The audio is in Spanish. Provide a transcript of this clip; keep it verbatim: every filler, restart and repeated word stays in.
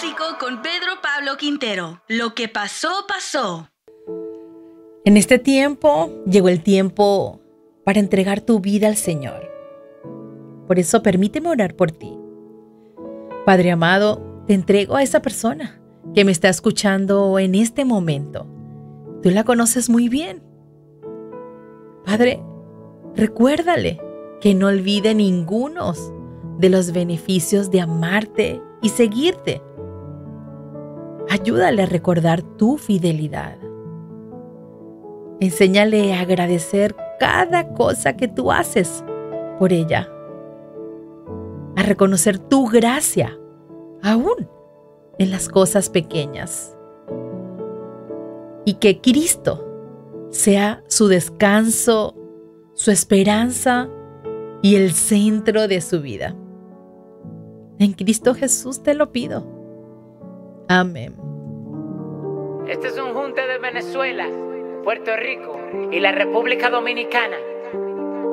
Bíblico con Pedro Pablo Quintero. Lo que pasó, pasó. En este tiempo llegó el tiempo para entregar tu vida al Señor. Por eso permíteme orar por ti. Padre amado, te entrego a esa persona que me está escuchando en este momento. Tú la conoces muy bien. Padre, recuérdale que no olvide ninguno de los beneficios de amarte y seguirte. Ayúdale a recordar tu fidelidad. Enséñale a agradecer cada cosa que tú haces por ella. A reconocer tu gracia, aún en las cosas pequeñas. Y que Cristo sea su descanso, su esperanza y el centro de su vida. En Cristo Jesús te lo pido. Amén. Este es un junte de Venezuela, Puerto Rico y la República Dominicana.